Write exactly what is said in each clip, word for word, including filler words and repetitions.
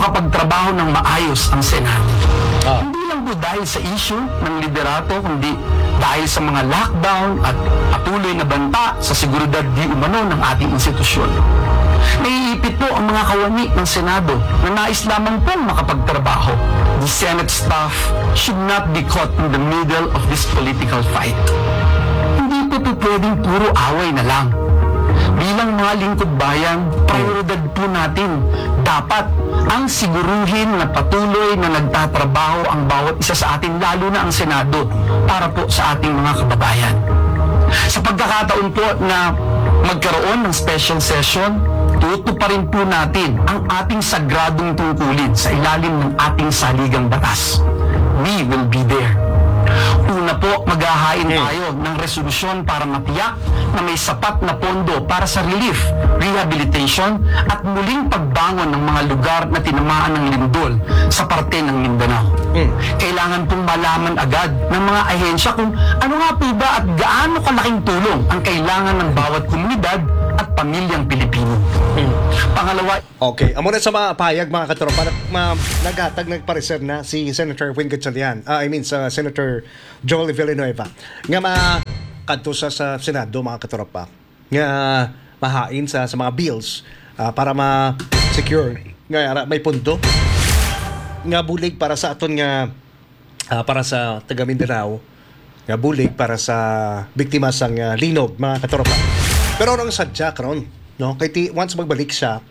makapagtrabaho ng maayos ang Senado. Ah. Hindi lang po dahil sa issue ng liderato, kundi dahil sa mga lockdown at patuloy na banta sa seguridad di umano ng ating institusyon. Naiipit po ang mga kawani ng Senado na nais lamang pong makapagtrabaho. The Senate staff should not be caught in the middle of this political fight. Hindi po po pwedeng puro away na lang. Bilang mga lingkod bayan, prioridad po natin. Dapat ang siguruhin na patuloy na nagtatrabaho ang bawat isa sa atin, lalo na ang Senado, para po sa ating mga kababayan. Sa pagkakataon po na magkaroon ng special session, tutuparin po natin ang ating sagradong tungkulin sa ilalim ng ating saligang batas. We will be there. Una po, maghahain tayo ng resolusyon para matiyak na may sapat na pondo para sa relief, rehabilitation at muling pagbangon ng mga lugar na tinamaan ng lindol sa parte ng Mindanao. Mm. Kailangan pong malaman agad ng mga ahensya kung ano nga po ba at gaano kalaking tulong ang kailangan ng bawat komunidad at pamilyang Pilipino. Mm. Pangalawa, Okay, amo na sa mga payag mga katropa, na, ma, naghatag nagpareserve na si Senator Win Gatchalian. Uh, I mean sa Senator Joel Villanueva nga makadto sa, sa Senado mga katropa nga mahain sa sa mga bills uh, para ma-secure nga may pundo nga bulig para sa aton nga uh, para sa taga Mindanao, nga bulig para sa biktima sang uh, linog mga katropa. Pero nang sadya karon, no, kay ti, once magbalik siya,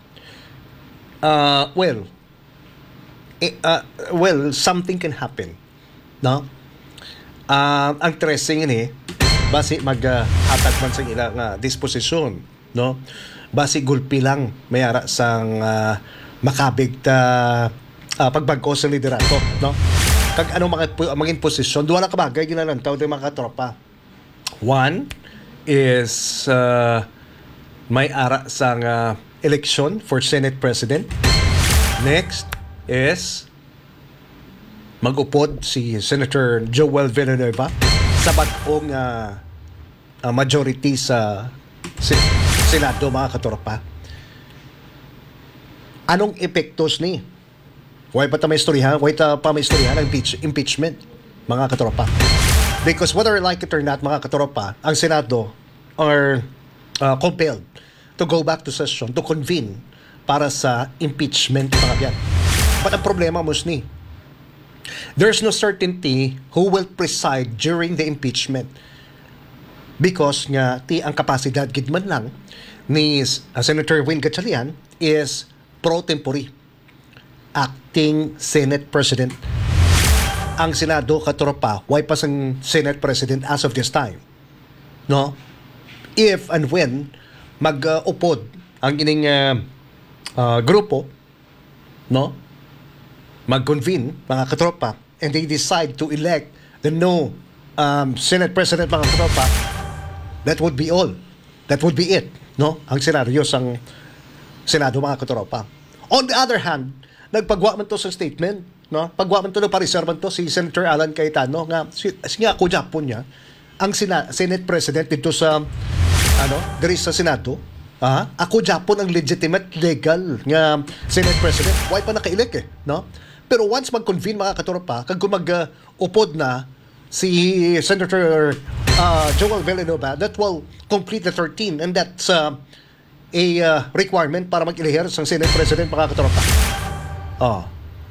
uh, well, eh, uh, well, something can happen, no? Uh, ang tracing ini basi maghatag uh, man sa ilang uh, disposisyon, no? Basi gulpi lang mayara sang uh, makabig ta uh, pagbagko sa liderato, no? Kag ano mga maging posisyon, duwa na kabagay ginalantaw di mga katropa. One is uh, may ara sang uh, election for Senate President. Next is mag-upod si Senator Joel Villanueva sa bagong uh, uh, majority sa si, Senado mga katropa. Anong epektos ni? Huwag pa ta may istorya, huwag ta pa may istorya ng impeach, impeachment mga katropa. Because whether like it or not mga katropa, ang Senado are uh, compelled to go back to session, to convene para sa impeachment mga yan. But ang problema mo ni, there's no certainty who will preside during the impeachment. Because nga, ti ang kapasidad gidman lang ni uh, Senator Win Gatchalian is pro tempore, acting Senate President. Ang Senado katropa, why pa sang Senate President as of this time? No? If and when mag-upod uh, ang ining uh, uh, grupo, no? Mag-convene mga katropa, and they decide to elect the no um, Senate President mga katropa, that would be all. That would be it, no? Ang senaryo sang Senado mga katropa. On the other hand, nagpagwa man to sa statement, no? Pagwa man to ng pariser man to si Senator Alan Cayetano nga si, nga ko Japon niya ang Sina, Senate President dito sa ano, diri sa Senado. Ah, ako Japon ang legitimate legal nga Senate President. Why pa naka-elect eh, no? Pero once mag-convene mga katropa, kag mag-upod na si Senator uh, Joel Villanueva, that will complete the thirteen, and that's uh, a uh, requirement para mag-elihir sa Senate President mga katropa. Oh.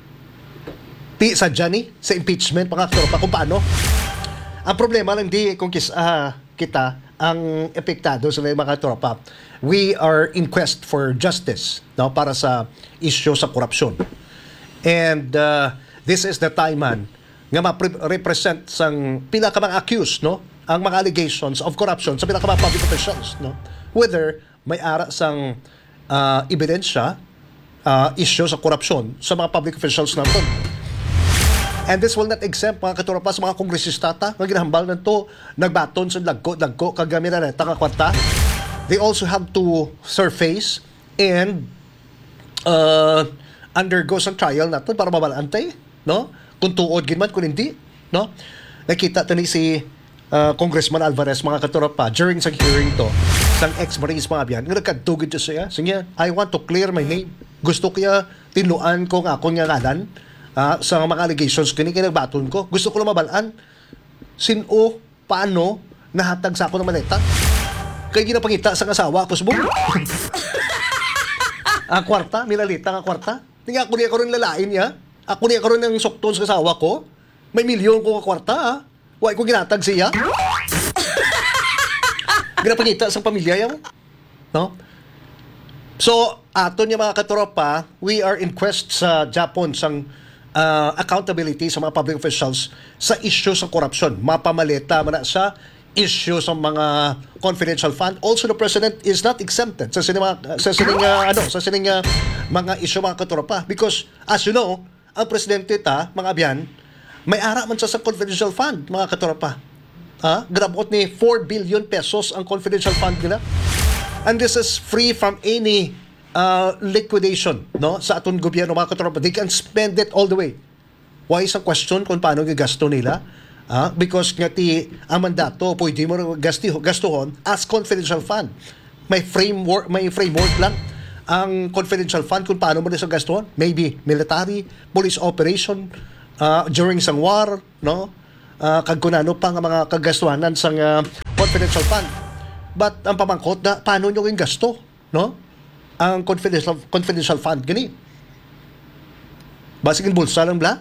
Ti sa Johnny sa impeachment mga katropa kung paano. Ang problema lang di kung kis, uh, kita ang epektado sa mga katropa. We are in quest for justice, no, para sa issue sa korupsyon. And uh, this is the time man nga ma-represent sang pila ka mga accused, no, ang mga allegations of corruption sa pila ka mga public officials, no, whether may ara sang uh, ebidensya uh, issue sa korupsyon sa mga public officials natin. And this will not exempt mga katropa sa mga kongresista ta nga ginahambal nanto nagbaton sa lagko lagko kagamira na tanga kwarta. They also have to surface and uh, undergo sa trial natin para mabalantay, no? Kung tuod gid man kung hindi, no? Nakita tani si uh, Congressman Alvarez mga katropa during sa hearing to sang ex-Marines mga biyan nga nagkadtugid siya. Sige, I want to clear my name. Gusto kaya tinuan ko nga akong nga ngalan ah, sa mga allegations kini kaya nagbaton ko. Gusto ko lang mabalaan sino, paano nahatag sa ako ng maleta. Kaya ginapangita sa asawa ko subong. Ang kwarta, milalita nga kwarta. Tinga ako niya karon lalain niya. Ako niya karon ng sukton sa asawa ko. May milyon ko nga kwarta ha. Huwag ko ginatag siya. Ginapangita sa pamilya yan. No? So, ato niya mga katropa, we are in quest sa Japon sang uh, accountability sa mga public officials sa issue sa corruption. Mapamalita man na sa issue sa mga confidential fund. Also, the President is not exempted sa sining, sa sining, uh, ano, sa sining uh, mga issue mga katropa. Because, as you know, ang Presidente ta, mga abyan, may ara man sa sa confidential fund, mga katropa. Ha? Grabot ni four billion pesos ang confidential fund nila. And this is free from any uh, liquidation, no? Sa atong gobyerno, mga katropa. They can spend it all the way. Why isang question kung paano gigasto nila? Ah, because nga ti ang mandato pwede mo gasti gastuhon as confidential fund. May framework, may framework lang ang confidential fund kung paano mo nila gastuhon. Maybe military, police operation uh, during sang war, no? Uh, kag kunano pa nga mga kagastuhanan sang uh, confidential fund. But ang pamangkot na paano nyo yung gasto, no? Ang confidential confidential fund gani. Basigin bulsa lang bla.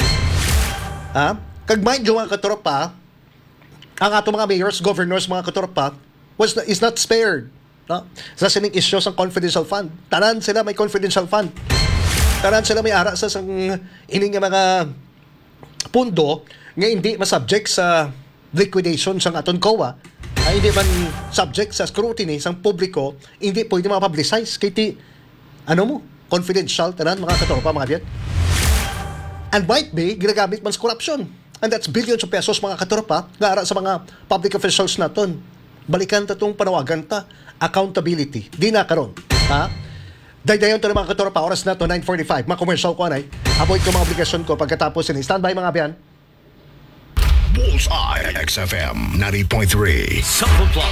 Ah, kag mind yung mga katropa, ang ato mga mayors, governors, mga katropa, was is not spared. No? Sa sining issues ng confidential fund. Tanan sila may confidential fund. Tanan sila may ara sa sang ining nga mga pundo nga hindi masubject sa liquidation sang aton C O A. Ay hindi man subject sa scrutiny sang publiko, hindi pwede ma-publicize kay ti ano mo, confidential tanan mga katropa mga diyan. And might be ginagamit man sa corruption. And that's billions of pesos mga katropa nga ara sa mga public officials naton. Balikan ta tong panawagan ta, accountability. Di na karon, ha? Daydayon to ng mga katropa, oras na to nine forty-five. Mga commercial ko anay. Avoid ko mga obligasyon ko pagkatapos ini. Standby mga biyan. Bullseye X F M ninety point three.